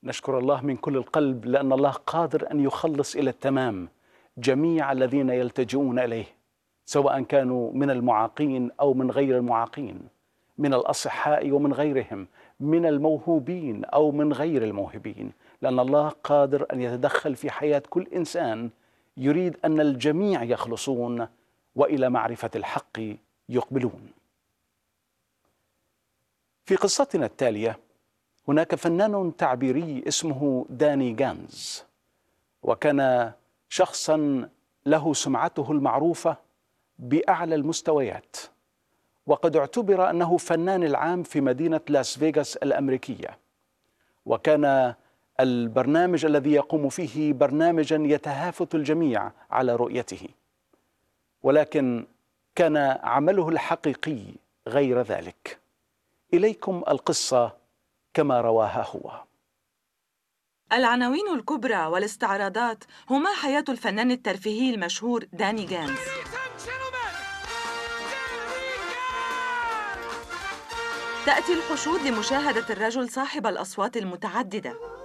نشكر الله من كل القلب لأن الله قادر أن يخلص إلى التمام جميع الذين يلتجئون إليه، سواء كانوا من المعاقين أو من غير المعاقين، من الأصحاء ومن غيرهم، من الموهوبين أو من غير الموهوبين، لأن الله قادر أن يتدخل في حياة كل إنسان يريد أن الجميع يخلصون وإلى معرفة الحق يقبلون. في قصتنا التالية هناك فنان تعبيري اسمه داني جانز، وكان شخصا له سمعته المعروفة بأعلى المستويات، وقد اعتبر أنه فنان العام في مدينة لاس فيغاس الأمريكية، وكان البرنامج الذي يقوم فيه برنامجا يتهافت الجميع على رؤيته، ولكن كان عمله الحقيقي غير ذلك. إليكم القصة كما رواها هو. العناوين الكبرى والاستعراضات هما حياة الفنان الترفيهي المشهور داني جانز. تأتي الحشود لمشاهدة الرجل صاحب الأصوات المتعددة.